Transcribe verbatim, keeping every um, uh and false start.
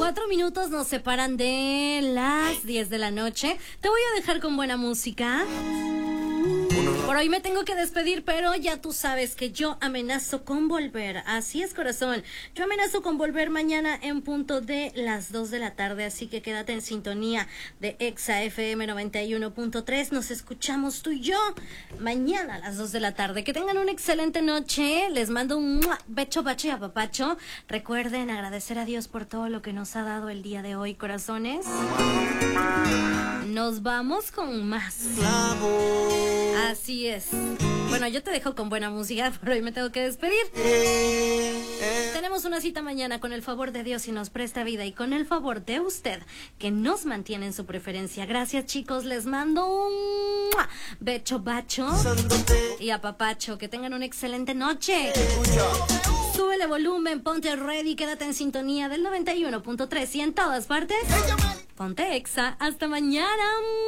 Cuatro minutos nos separan de las diez de la noche. Te voy a dejar con buena música. Por hoy me tengo que despedir, pero ya tú sabes que yo amenazo con volver. Así es, corazón. Yo amenazo con volver mañana en punto de las dos de la tarde, así que quédate en sintonía de Exa F M noventa y uno punto tres. Nos escuchamos tú y yo mañana a las dos de la tarde. Que tengan una excelente noche. Les mando un becho, bacho y apapacho. Recuerden agradecer a Dios por todo lo que nos ha dado el día de hoy, corazones. Nos vamos con más. Así es. Bueno, yo te dejo con buena música, pero hoy me tengo que despedir. Tenemos una cita mañana con el favor de Dios y nos presta vida, y con el favor de usted que nos mantiene en su preferencia. Gracias, chicos. Les mando un becho bacho y apapacho. Que tengan una excelente noche. Súbele volumen, ponte ready, quédate en sintonía del noventa y uno punto tres y en todas partes. Ponte Exa. Hasta mañana.